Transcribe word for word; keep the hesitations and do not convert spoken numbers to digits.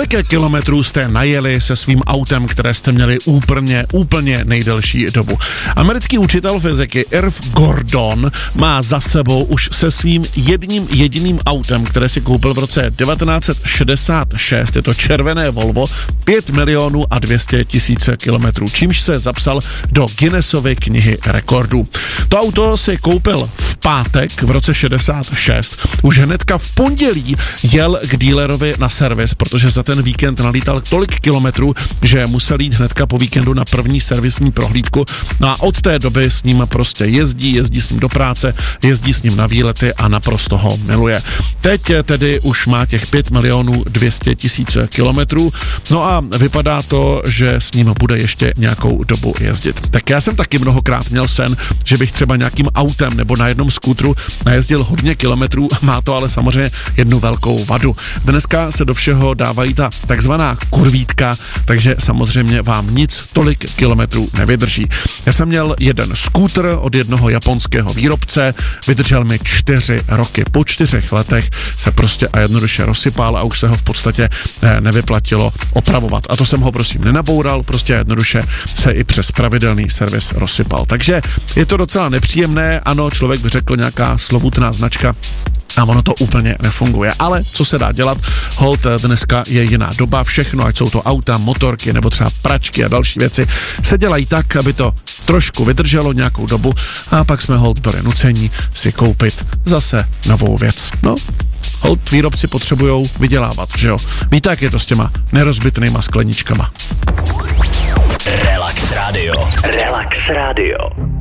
Kolik kilometrů jste najeli se svým autem, které jste měli úplně, úplně nejdelší dobu? Americký učitel fyziky Irv Gordon má za sebou už se svým jedním jediným autem, které si koupil v roce devatenáct set šedesát šest, je to červené Volvo, pět milionů a dvě stě tisíc kilometrů, čímž se zapsal do Guinnessovy knihy rekordů. To auto si koupil v pátek v roce šedesát šest. Už hnedka v pondělí jel k dílerovi na servis, protože za ten víkend nalítal tolik kilometrů, že musel jít hnedka po víkendu na první servisní prohlídku. No a od té doby s ním prostě jezdí, jezdí s ním do práce, jezdí s ním na výlety a naprosto ho miluje. Teď tedy už má těch pět milionů dvě stě tisíc kilometrů, no a vypadá to, že s ním bude ještě nějakou dobu jezdit. Tak já jsem taky mnohokrát měl sen, že bych třeba nějakým autem nebo na jednom skútru najezdil hodně kilometrů, má to ale samozřejmě jednu velkou vadu. Dneska se do všeho dávají ta takzvaná kurvítka, takže samozřejmě vám nic tolik kilometrů nevydrží. Já jsem měl jeden skútr od jednoho japonského výrobce, vydržel mi čtyři roky. Po čtyřech letech se prostě a jednoduše rozsypal a už se ho v podstatě nevyplatilo opravovat. A to jsem ho prosím nenaboural, prostě jednoduše se i přes pravidelný servis rozsypal. Takže je to docela nepříjemné, ano, člověk by řekl nějaká slovutná značka, a ono to úplně nefunguje. Ale co se dá dělat? Holt dneska je jiná doba, všechno, ať jsou to auta, motorky nebo třeba pračky a další věci, se dělají tak, aby to trošku vydrželo nějakou dobu a pak jsme holt byli nucení si koupit zase novou věc. No, holt výrobci potřebujou vydělávat, že jo? Víte, jak je to s těma nerozbitnýma skleničkama. Relax Radio. Relax Radio.